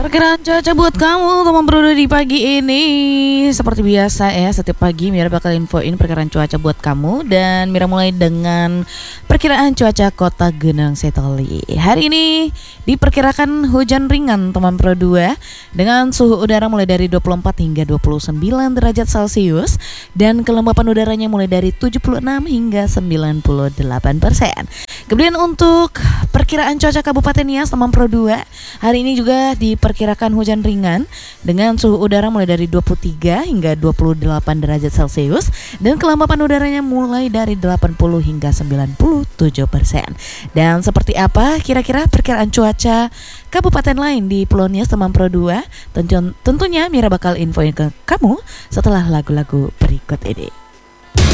Perkiraan cuaca buat kamu teman bro di pagi ini. Seperti biasa ya, setiap pagi Mira bakal infoin perkiraan cuaca buat kamu. Dan Mira mulai dengan perkiraan cuaca kota Gunung Sitoli. Hari ini diperkirakan hujan ringan teman Pro 2 dengan suhu udara mulai dari 24 hingga 29 derajat Celcius. Dan kelembapan udaranya mulai dari 76 hingga 98%. Kemudian untuk perkiraan cuaca Kabupaten Nias teman Pro 2, hari ini juga diperkirakan hujan ringan dengan suhu udara mulai dari 23 hingga 28 derajat Celcius dan kelembapan udaranya mulai dari 80 hingga 97%. Dan seperti apa kira-kira perkiraan cuaca kabupaten lain di Pulau Nias teman Pro 2? Tentunya Mira bakal infoin ke kamu setelah lagu-lagu berikut ini.